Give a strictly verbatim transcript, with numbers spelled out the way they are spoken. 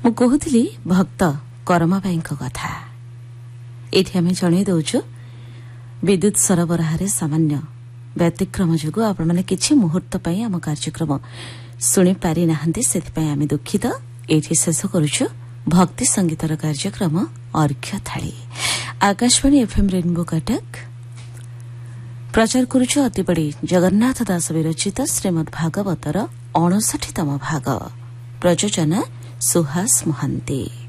ମୁଁ କହୁଥିଲି ଭକ୍ତ କରମାବାଇଙ୍କ କଥା। ଏଠି ଆମେ ଜଣାଇ ଦେଉଛୁ ବିଦ୍ୟୁତ୍ ସରବରାହରେ ସାମାନ୍ୟ ବ୍ୟତିକ୍ରମ ଯୋଗୁଁ ଆପଣମାନେ କିଛି ମୁହୂର୍ତ୍ତ ପାଇଁ ଆମ କାର୍ଯ୍ୟକ୍ରମ ଶୁଣିପାରି ନାହାନ୍ତି, ସେଥିପାଇଁ ଆମେ ଦୁଃଖିତ। ଏଠି ଶେଷ କରୁଛୁ ଭକ୍ତି ସଙ୍ଗୀତର କାର୍ଯ୍ୟକ୍ରମ ଅର୍ଘ୍ୟ ଥାଳି। ଆକାଶବାଣୀ ଏଫ୍ଏମ୍ ରେନବୋ କଟକ ପ୍ରଚାର କରୁଛୁ ଅତିବଡ଼ି ଜଗନ୍ନାଥ ଦାସ ବିରଚିତ ଶ୍ରୀମଦ୍ ଭାଗବତର ଅଣଷଠିତମ ଭାଗ। ପ୍ରଯୋଜନା ସୁହାସ ମହାନ୍ତି।